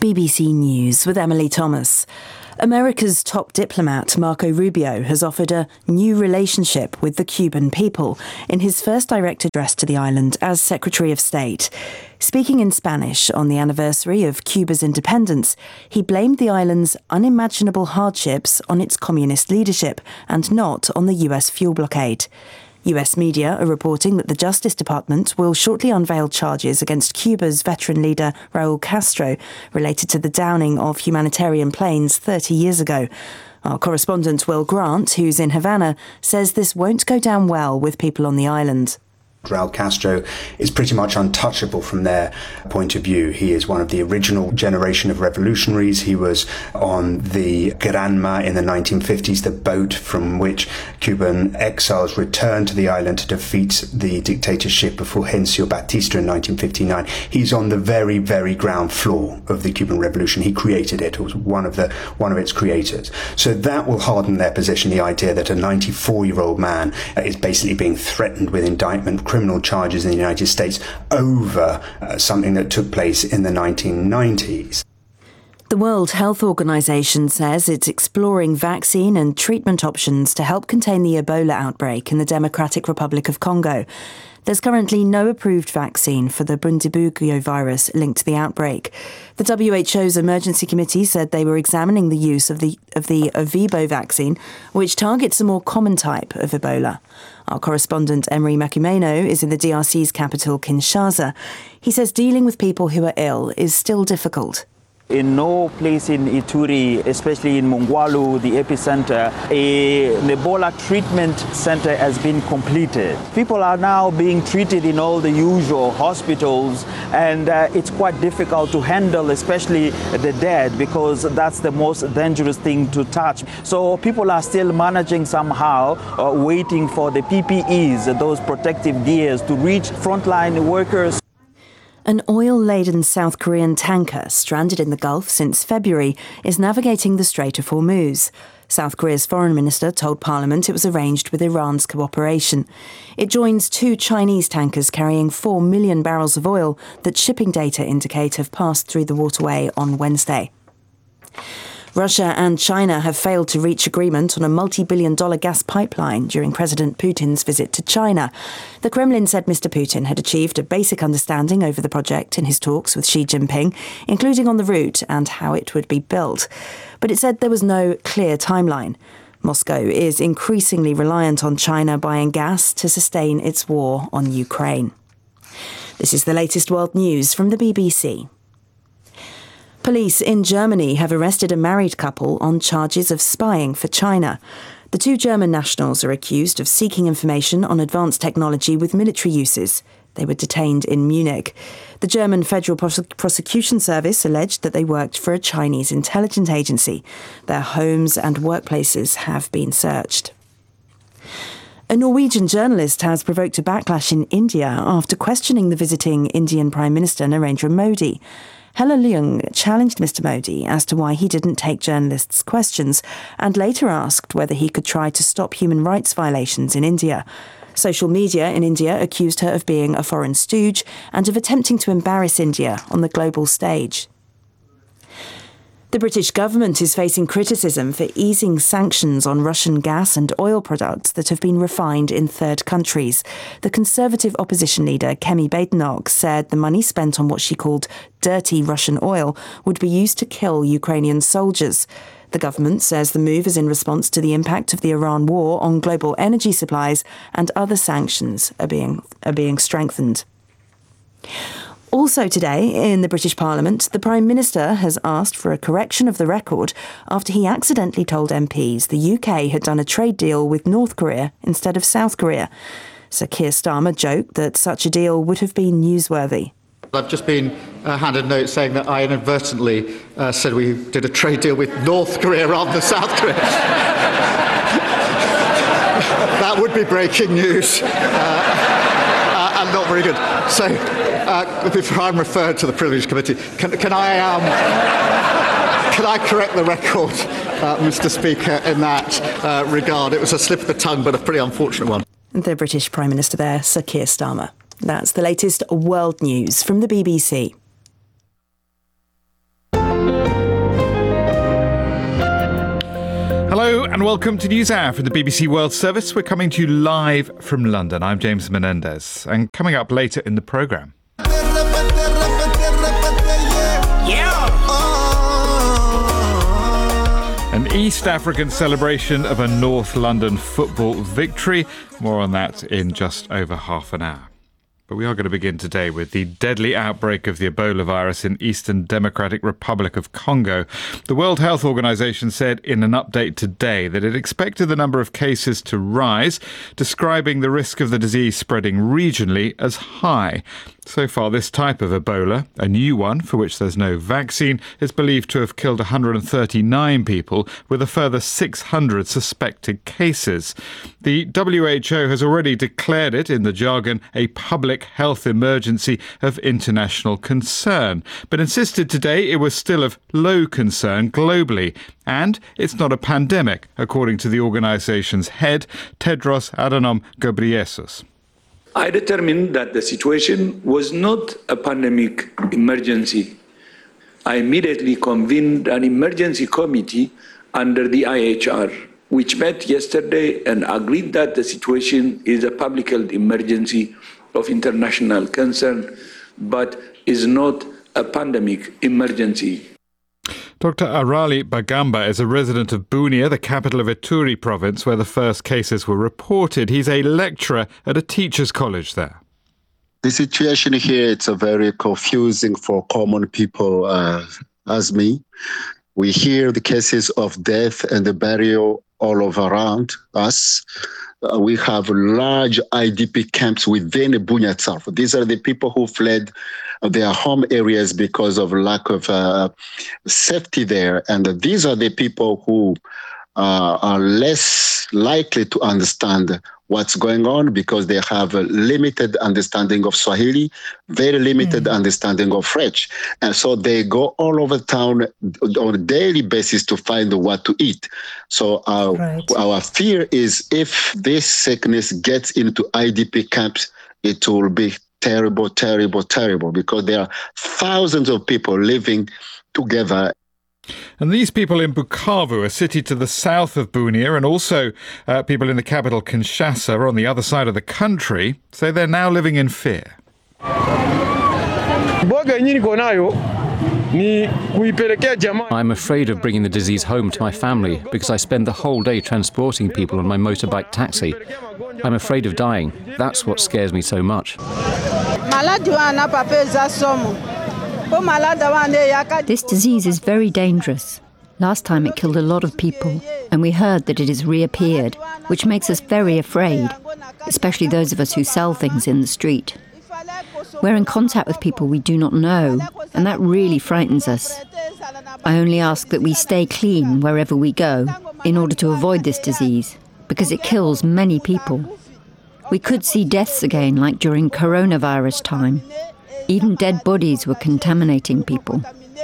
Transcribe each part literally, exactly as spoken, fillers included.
B B C News with Emily Thomas. America's top diplomat, Marco Rubio, has offered a new relationship with the Cuban people in his first direct address to the island as Secretary of State. Speaking in Spanish on the anniversary of Cuba's independence, he blamed the island's unimaginable hardships on its communist leadership and not on the U S fuel blockade. U S media are reporting that the Justice Department will shortly unveil charges against Cuba's veteran leader Raul Castro related to the downing of humanitarian planes thirty years ago. Our correspondent Will Grant, who's in Havana, says this won't go down well with people on the island. Raul Castro is pretty much untouchable from their point of view. He is one of the original generation of revolutionaries. He was on the Granma in the nineteen fifties, the boat from which Cuban exiles returned to the island to defeat the dictatorship of Fulgencio Batista in nineteen fifty-nine. He's on the very, very ground floor of the Cuban Revolution. He created it, was one of the one of its creators. So that will harden their position, the idea that a ninety-four-year-old man is basically being threatened with indictment, criminal charges in the United States over uh, something that took place in the nineteen nineties. The World Health Organization says it's exploring vaccine and treatment options to help contain the Ebola outbreak in the Democratic Republic of Congo. There's currently no approved vaccine for the Bundibugyo virus linked to the outbreak. The W H O's emergency committee said they were examining the use of the of the Ervebo vaccine, which targets a more common type of Ebola. Our correspondent Emery Makumeno is in the D R C's capital, Kinshasa. He says dealing with people who are ill is still difficult. In no place in Ituri, especially in Mungwalu, the epicenter, a, an Ebola treatment center has been completed. People are now being treated in all the usual hospitals, and uh, it's quite difficult to handle, especially the dead, because that's the most dangerous thing to touch. So people are still managing somehow, uh, waiting for the P P Es, those protective gears, to reach frontline workers. An oil-laden South Korean tanker stranded in the Gulf since February is navigating the Strait of Hormuz. South Korea's foreign minister told Parliament it was arranged with Iran's cooperation. It joins two Chinese tankers carrying four million barrels of oil that shipping data indicate have passed through the waterway on Wednesday. Russia and China have failed to reach agreement on a multi-billion dollar gas pipeline during President Putin's visit to China. The Kremlin said Mister Putin had achieved a basic understanding over the project in his talks with Xi Jinping, including on the route and how it would be built. But it said there was no clear timeline. Moscow is increasingly reliant on China buying gas to sustain its war on Ukraine. This is the latest world news from the B B C. Police in Germany have arrested a married couple on charges of spying for China. The two German nationals are accused of seeking information on advanced technology with military uses. They were detained in Munich. The German Federal Prose- Prosecution Service alleged that they worked for a Chinese intelligence agency. Their homes and workplaces have been searched. A Norwegian journalist has provoked a backlash in India after questioning the visiting Indian Prime Minister Narendra Modi. Hela Leung challenged Mister Modi as to why he didn't take journalists' questions and later asked whether he could try to stop human rights violations in India. Social media in India accused her of being a foreign stooge and of attempting to embarrass India on the global stage. The British government is facing criticism for easing sanctions on Russian gas and oil products that have been refined in third countries. The Conservative opposition leader, Kemi Badenoch, said the money spent on what she called dirty Russian oil would be used to kill Ukrainian soldiers. The government says the move is in response to the impact of the Iran war on global energy supplies, and other sanctions are being, are being strengthened. Also today, in the British Parliament, the Prime Minister has asked for a correction of the record after he accidentally told M Ps the U K had done a trade deal with North Korea instead of South Korea. Sir Keir Starmer joked that such a deal would have been newsworthy. I've just been uh, handed a note saying that I inadvertently uh, said we did a trade deal with North Korea rather than South Korea. That would be breaking news uh, uh, and not very good. So, uh, before I'm referred to the Privilege Committee, can, can I um, can I correct the record, uh, Mister Speaker, in that uh, regard? It was a slip of the tongue, but a pretty unfortunate one. The British Prime Minister there, Sir Keir Starmer. That's the latest world news from the B B C. Hello and welcome to NewsHour from the B B C World Service. We're coming to you live from London. I'm James Menendez, and coming up later in the programme. An East African celebration of a North London football victory. More on that in just over half an hour. But we are going to begin today with the deadly outbreak of the Ebola virus in Eastern Democratic Republic of Congo. The World Health Organization said in an update today that it expected the number of cases to rise, describing the risk of the disease spreading regionally as high. So far, this type of Ebola, a new one for which there's no vaccine, is believed to have killed one hundred thirty-nine people, with a further six hundred suspected cases. The W H O has already declared it, in the jargon, a public health emergency of international concern, but insisted today it was still of low concern globally. And it's not a pandemic, according to the organisation's head, Tedros Adhanom Ghebreyesus. I determined that the situation was not a pandemic emergency. I immediately convened an emergency committee under the I H R, which met yesterday and agreed that the situation is a public health emergency of international concern, but is not a pandemic emergency. Doctor Arali Bagamba is a resident of Bunia, the capital of Ituri province, where the first cases were reported. He's a lecturer at a teachers' college there. The situation here, it's a very confusing for common people uh, as me. We hear the cases of death and the burial all over around us. Uh, we have large I D P camps within Bunia itself. These are the people who fled their home areas because of lack of uh, safety there. And these are the people who uh, are less likely to understand what's going on because they have a limited understanding of Swahili, very limited mm. understanding of French. And so they go all over town on a daily basis to find what to eat. So our, right. our fear is if this sickness gets into I D P camps, it will be terrible, terrible, terrible, because there are thousands of people living together. And these people in Bukavu, a city to the south of Bunia, and also uh, people in the capital Kinshasa on the other side of the country, say they're now living in fear. I'm afraid of bringing the disease home to my family because I spend the whole day transporting people on my motorbike taxi. I'm afraid of dying. That's what scares me so much. This disease is very dangerous. Last time it killed a lot of people, and we heard that it has reappeared, which makes us very afraid, especially those of us who sell things in the street. We're in contact with people we do not know, and that really frightens us. I only ask that we stay clean wherever we go in order to avoid this disease, because it kills many people. We could see deaths again like during coronavirus time. Even dead bodies were contaminating people.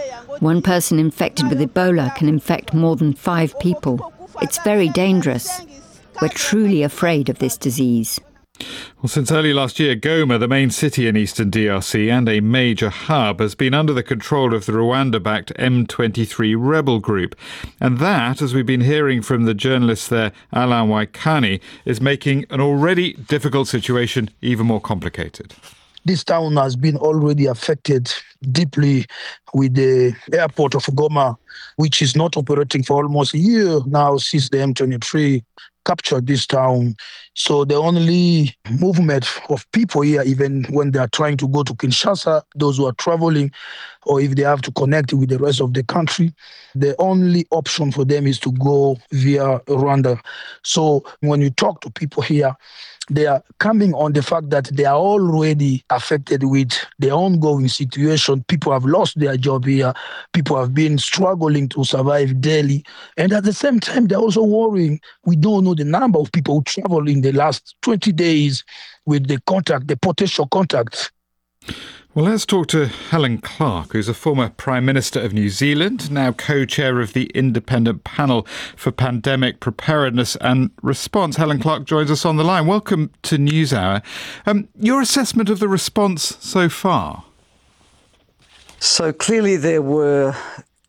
One person infected with Ebola can infect more than five people. It's very dangerous. We're truly afraid of this disease. Well, since early last year, Goma, the main city in eastern D R C and a major hub, has been under the control of the Rwanda-backed M twenty-three rebel group. And that, as we've been hearing from the journalist there, Alain Waikani, is making an already difficult situation even more complicated. This town has been already affected deeply with the airport of Goma, which is not operating for almost a year now since the M twenty-three captured this town. So the only movement of people here, even when they are trying to go to Kinshasa, those who are traveling, or if they have to connect with the rest of the country, the only option for them is to go via Rwanda. So when you talk to people here, they are coming on the fact that they are already affected with the ongoing situation. People have lost their job here. People have been struggling to survive daily. And at the same time, they're also worrying. We don't know the number of people who traveled in the last twenty days with the contact, the potential contacts. Well, let's talk to Helen Clark, who's a former Prime Minister of New Zealand, now co-chair of the Independent Panel for Pandemic Preparedness and Response. Helen Clark joins us on the line. Welcome to NewsHour. Um, your assessment of the response so far? So clearly there were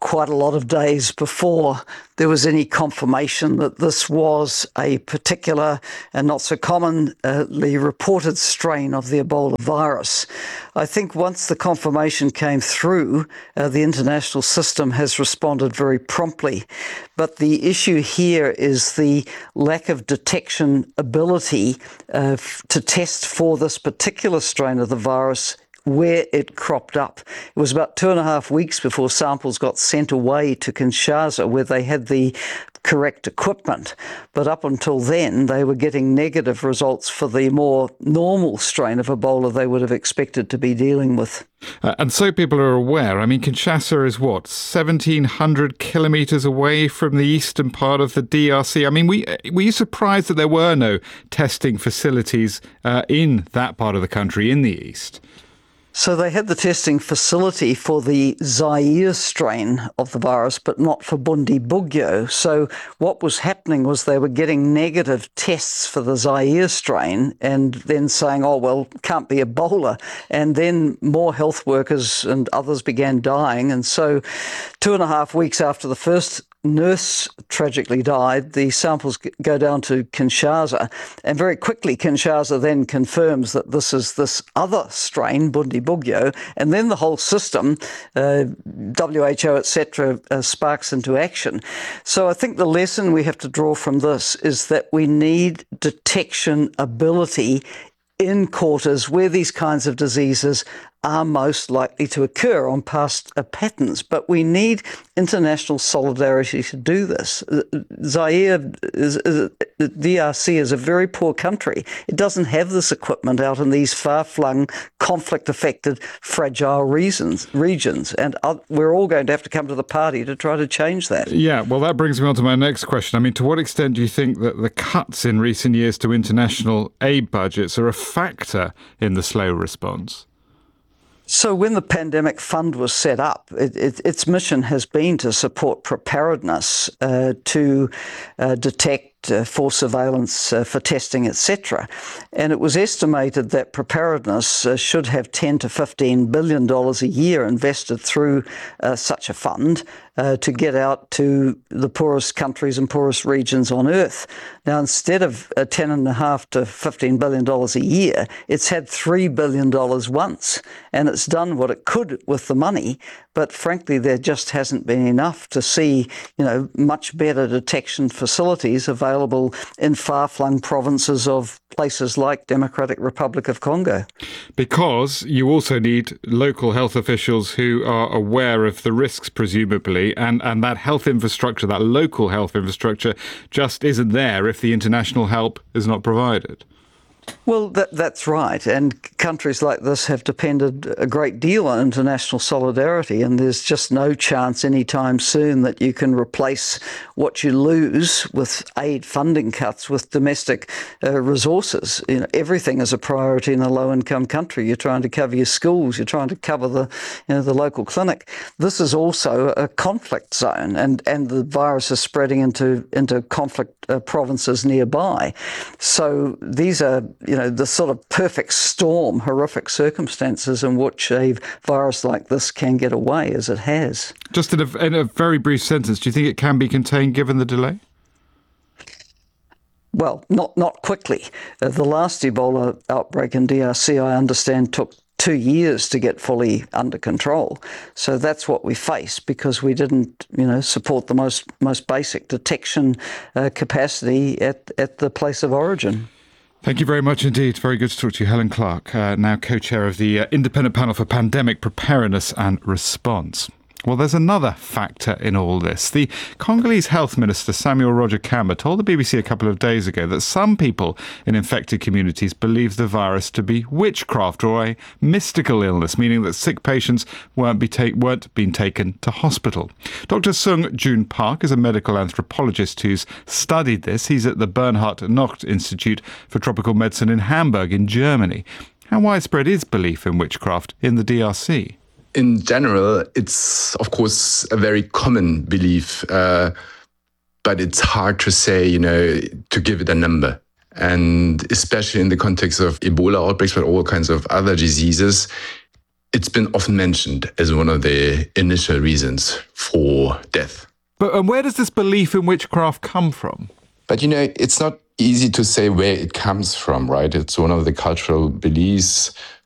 quite a lot of days before there was any confirmation that this was a particular and not so commonly reported strain of the Ebola virus. I think once the confirmation came through, uh, the international system has responded very promptly. But the issue here is the lack of detection ability uh, f- to test for this particular strain of the virus where it cropped up. It was about two and a half weeks before samples got sent away to Kinshasa, where they had the correct equipment. But up until then, they were getting negative results for the more normal strain of Ebola they would have expected to be dealing with. Uh, and so people are aware. I mean, Kinshasa is what, seventeen hundred kilometres away from the eastern part of the D R C? I mean, we, were you surprised that there were no testing facilities uh, in that part of the country in the east? So they had the testing facility for the Zaire strain of the virus, but not for Bundibugyo. So what was happening was they were getting negative tests for the Zaire strain and then saying, oh, well, can't be Ebola. And then more health workers and others began dying. And so two and a half weeks after the first nurse tragically died, the samples go down to Kinshasa, and very quickly Kinshasa then confirms that this is this other strain, Bundibugyo, and then the whole system, uh, W H O, et cetera, uh, sparks into action. So I think the lesson we have to draw from this is that we need detection ability in quarters where these kinds of diseases are most likely to occur on past uh, patterns. But we need international solidarity to do this. Zaire, is, is, D R C is a very poor country. It doesn't have this equipment out in these far-flung, conflict-affected, fragile regions, regions. And uh, we're all going to have to come to the party to try to change that. Yeah, well, that brings me on to my next question. I mean, to what extent do you think that the cuts in recent years to international aid budgets are a factor in the slow response? So when the pandemic fund was set up, it, it, its mission has been to support preparedness, uh, to uh, detect, uh, for surveillance, uh, for testing, et cetera. And it was estimated that preparedness uh, should have ten to fifteen billion dollars a year invested through uh, such a fund uh, to get out to the poorest countries and poorest regions on Earth. Now, instead of uh, ten and a half to fifteen billion dollars a year, it's had three billion dollars once, and it's done what it could with the money. But frankly, there just hasn't been enough to see, you know, much better detection facilities available in far-flung provinces of places like Democratic Republic of Congo. Because you also need local health officials who are aware of the risks, presumably, and, and that health infrastructure, that local health infrastructure, just isn't there if the international help is not provided. Well, that, that's right. And countries like this have depended a great deal on international solidarity, and there's just no chance anytime soon that you can replace what you lose with aid funding cuts with domestic uh, resources. You know, everything is a priority in a low-income country. You're trying to cover your schools, you're trying to cover the, you know, the local clinic. This is also a conflict zone, and, and the virus is spreading into, into conflict uh, provinces nearby. So these are, you know, the sort of perfect storm, horrific circumstances in which a virus like this can get away, as it has. Just in a, in a very brief sentence, do you think it can be contained given the delay? Well, not not quickly. Uh, the last Ebola outbreak in D R C, I understand, took two years to get fully under control. So that's what we face because we didn't, you know, support the most most basic detection uh, capacity at, at the place of origin. Thank you very much indeed. Very good to talk to you. Helen Clark, uh, now co-chair of the uh, Independent Panel for Pandemic Preparedness and Response. Well, there's another factor in all this. The Congolese Health Minister, Samuel Roger Kamba, told the B B C a couple of days ago that some people in infected communities believe the virus to be witchcraft or a mystical illness, meaning that sick patients weren't, be ta- weren't being taken to hospital. Doctor Sung Jun Park is a medical anthropologist who's studied this. He's at the Bernhard Nocht Institute for Tropical Medicine in Hamburg in Germany. How widespread is belief in witchcraft in the D R C? In general, it's, of course, a very common belief, uh, but it's hard to say, you know, to give it a number. And especially in the context of Ebola outbreaks, but all kinds of other diseases, it's been often mentioned as one of the initial reasons for death. But and where does this belief in witchcraft come from? But, you know, it's not easy to say where it comes from, right? It's one of the cultural beliefs